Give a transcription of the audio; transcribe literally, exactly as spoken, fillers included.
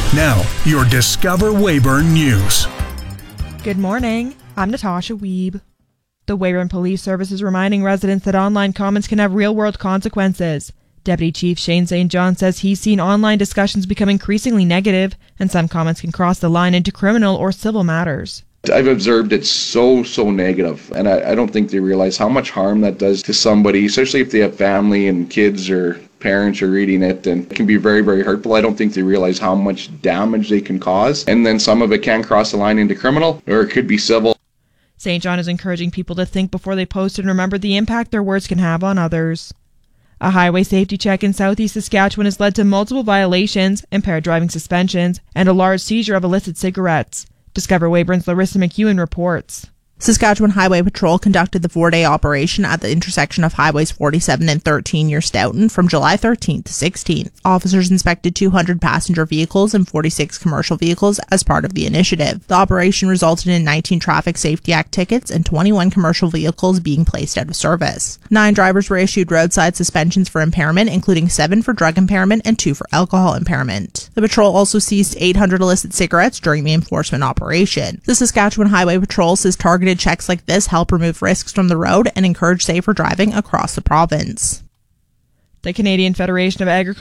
Now, your Discover Weyburn News. Good morning. I'm Natasha Wiebe. The Weyburn Police Service is reminding residents that online comments can have real-world consequences. Deputy Chief Shane Saint John says he's seen online discussions become increasingly negative, and some comments can cross the line into criminal or civil matters. I've observed it's so, so negative, and I, I don't think they realize how much harm that does to somebody, especially if they have family and kids or parents are reading it, and it can be very, very hurtful. I don't think they realize how much damage they can cause, and then some of it can cross the line into criminal, or it could be civil. Saint John is encouraging people to think before they post and remember the impact their words can have on others. A highway safety check in southeast Saskatchewan has led to multiple violations, impaired driving suspensions, and a large seizure of illicit cigarettes. Discover Weyburn's Larissa McEwen reports. Saskatchewan Highway Patrol conducted the four-day operation at the intersection of Highways forty-seven and thirteen near Stoughton from July thirteenth to sixteenth. Officers inspected two hundred passenger vehicles and forty-six commercial vehicles as part of the initiative. The operation resulted in nineteen Traffic Safety Act tickets and twenty-one commercial vehicles being placed out of service. Nine drivers were issued roadside suspensions for impairment, including seven for drug impairment and two for alcohol impairment. The patrol also seized eight hundred illicit cigarettes during the enforcement operation. The Saskatchewan Highway Patrol says targeted checks like this help remove risks from the road and encourage safer driving across the province. The Canadian Federation of Agriculture